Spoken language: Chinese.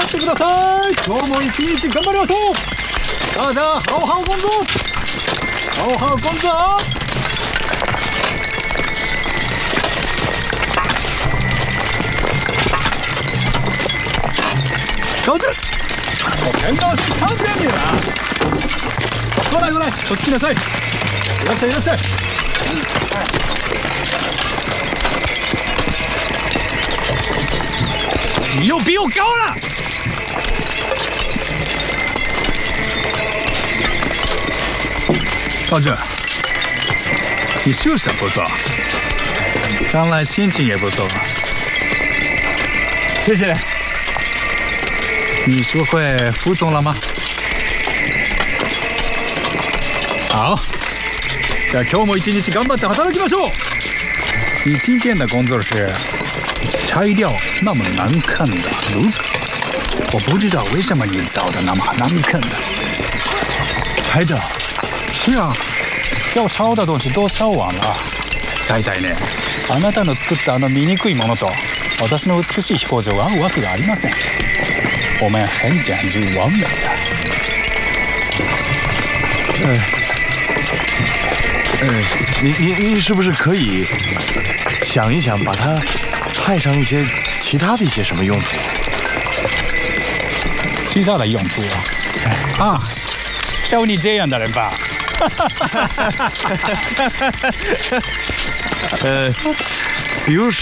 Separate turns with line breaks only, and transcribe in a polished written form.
ってください。今日も一日頑張りましょう。さあさあ、好好工作，好好工作。高志，我全都是看见你了。过来过来，こっち来なさい。いらっしゃいいらっしゃい。你又比我高了。高志，你休息不错，看来心情也不错。谢谢。你学会服从了吗？好，那今日も一日頑張って働きましょう。你今天的工作是拆掉那么难看的炉子，我不知道为什么你造的那么难看的。拆掉？是啊，要烧的东西都烧完了。大体ね、あなたの作った醜いものと私の美しい飛行場は合うわけがありません。我们很讲究完美的。
你是不是可以想一想，把它派上一些其他的一些什么用途？
其他的用途啊，像你这样的人吧。
比如